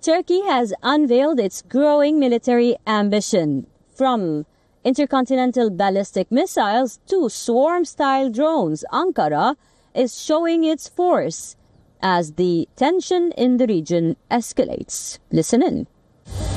Turkey has unveiled its growing military ambition. From intercontinental ballistic missiles to swarm-style drones, Ankara is showing its force as the tension in the region escalates. Listen in.